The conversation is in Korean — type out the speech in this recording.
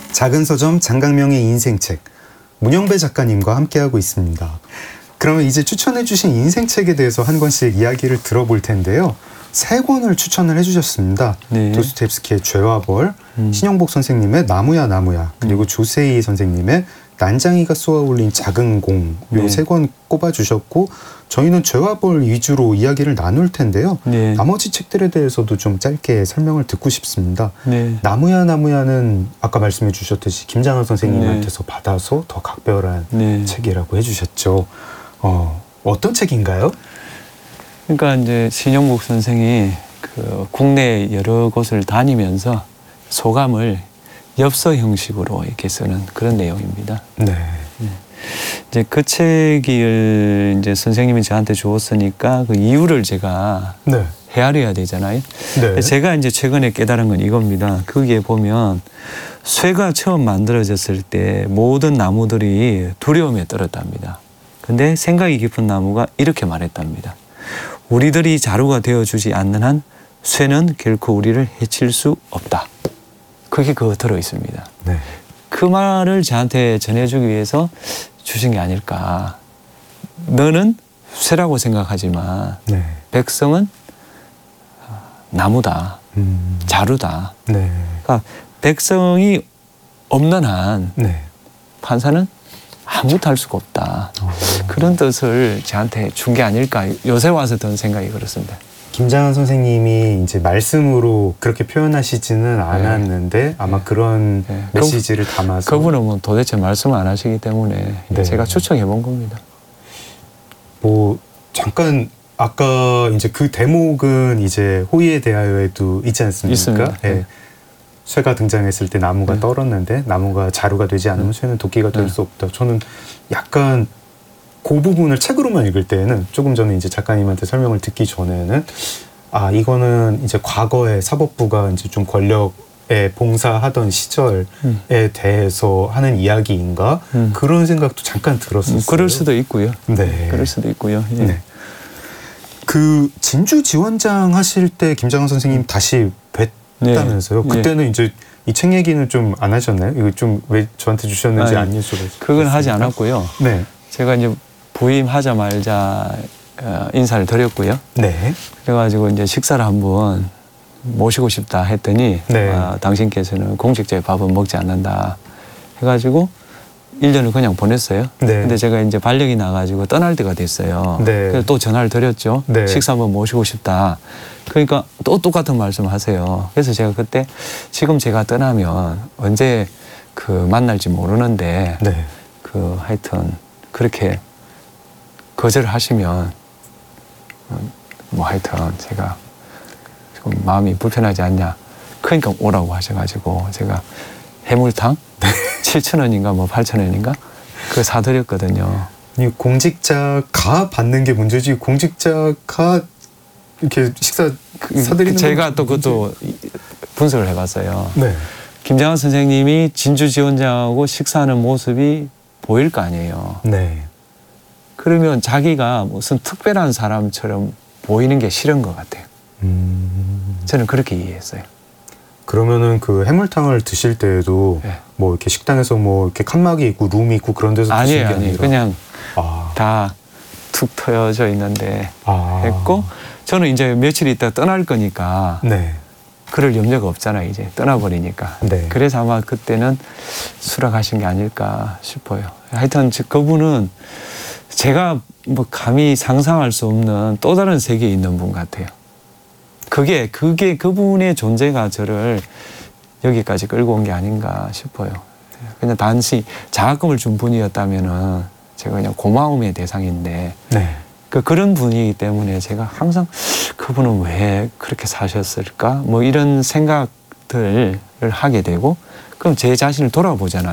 작은 서점 장강명의 인생책, 문영배 작가님과 함께하고 있습니다. 그러면 이제 추천해주신 인생책에 대해서 한 권씩 이야기를 들어볼 텐데요. 세 권을 추천을 해주셨습니다. 네. 도스토옙스키의 죄와 벌, 신영복 선생님의 나무야 나무야, 그리고 조세희 선생님의 난장이가 쏘아올린 작은 공, 요 세 권 꼽아주셨고 저희는 죄와 벌 위주로 이야기를 나눌 텐데요. 네. 나머지 책들에 대해서도 좀 짧게 설명을 듣고 싶습니다. 네. 나무야 나무야는 아까 말씀해 주셨듯이 김장한 선생님한테서 받아서 더 각별한 네. 책이라고 해주셨죠. 어떤 책인가요? 그러니까 이제 신영복 선생이 그 국내 여러 곳을 다니면서 소감을 엽서 형식으로 이렇게 쓰는 그런 내용입니다. 네. 이제 그 책을 이제 선생님이 저한테 주었으니까 그 이유를 제가 네. 헤아려야 되잖아요. 네. 제가 이제 최근에 깨달은 건 이겁니다. 거기에 보면 쇠가 처음 만들어졌을 때 모든 나무들이 두려움에 떨었답니다. 근데 생각이 깊은 나무가 이렇게 말했답니다. 우리들이 자루가 되어주지 않는 한 쇠는 결코 우리를 해칠 수 없다. 그게 그거 들어있습니다. 네. 그 말을 저한테 전해주기 위해서 주신 게 아닐까. 너는 쇠라고 생각하지만 네. 백성은 나무다. 자루다. 네. 그러니까 백성이 없는 한 네. 판사는 아무것도 할 수가 없다. 그런 뜻을 저한테 준 게 아닐까. 요새 와서 든 생각이 그렇습니다. 김장한 선생님이 이제 말씀으로 그렇게 표현하시지는 않았는데 아마 그런 메시지를 담아서 그분은 뭐 도대체 말씀을 안 하시기 때문에 네. 제가 추천해 본 겁니다. 뭐 잠깐 아까 이제 그 대목은 이제 호의에 대하여에도 있지 않습니까? 있습니다. 네. 쇠가 등장했을 때 나무가 떨었는데 나무가 자루가 되지 않으면 쇠는 도끼가 될 수 없다. 저는 약간 그 부분을 책으로만 읽을 때에는 조금 전에 이제 작가님한테 설명을 듣기 전에는 이거는 이제 과거에 사법부가 이제 좀 권력에 봉사하던 시절에 대해서 하는 이야기인가 그런 생각도 잠깐 들었었어요. 그럴 수도 있고요. 네. 그럴 수도 있고요. 예. 네. 그 진주 지원장 하실 때 김장한 선생님 다시 뵀다면서요? 네. 그때는 이제 이 책 얘기는 좀 안 하셨나요? 이거 좀 왜 저한테 주셨는지 안 여쭤봤어요. 그건 하지 않았고요. 네. 제가 이제 부임하자마자 인사를 드렸고요. 네. 그래가지고 이제 식사를 한번 모시고 싶다 했더니 당신께서는 공직자의 밥은 먹지 않는다 해가지고 1년을 그냥 보냈어요. 네. 근데 제가 이제 발령이 나가지고 떠날 때가 됐어요. 네. 그래서 또 전화를 드렸죠. 네. 식사 한번 모시고 싶다. 그러니까 또 똑같은 말씀을 하세요. 그래서 제가 그때 지금 제가 떠나면 언제 그 만날지 모르는데 하여튼 그렇게 거절을 하시면 뭐 하여튼 제가 좀 마음이 불편하지 않냐. 그러니까 오라고 하셔가지고 제가 해물탕 7,000원인가 뭐 8,000원인가 그거 사드렸거든요. 공직자가 받는 게 문제지 공직자가 이렇게 식사 사드리는 제가 또 그것도 분석을 해봤어요. 네. 김장한 선생님이 진주 지원장하고 식사하는 모습이 보일 거 아니에요. 네. 그러면 자기가 무슨 특별한 사람처럼 보이는 게 싫은 것 같아요. 저는 그렇게 이해했어요. 그러면은 그 해물탕을 드실 때에도 뭐 이렇게 식당에서 뭐 이렇게 칸막이 있고 룸이 있고 그런 데서 드시는 게 아니라 그냥 다 툭 트여져 있는데 했고 저는 이제 며칠 있다 떠날 거니까 그럴 염려가 없잖아요. 이제 떠나버리니까. 그래서 아마 그때는 수락하신 게 아닐까 싶어요. 하여튼 그분은 제가 뭐 감히 상상할 수 없는 또 다른 세계에 있는 분 같아요. 그게 그분의 존재가 저를 여기까지 끌고 온 게 아닌가 싶어요. 그냥 단지 장학금을 준 분이었다면은 제가 그냥 고마움의 대상인데 그런 분이기 때문에 제가 항상 그분은 왜 그렇게 사셨을까? 뭐 이런 생각들을 하게 되고 그럼 제 자신을 돌아보잖아요.